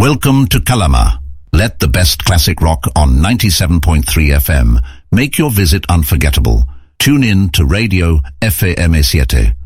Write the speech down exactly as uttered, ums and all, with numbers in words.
Welcome to Calama. Let the best classic rock on ninety-seven point three F M make your visit unforgettable. Tune in to Radio F M siete.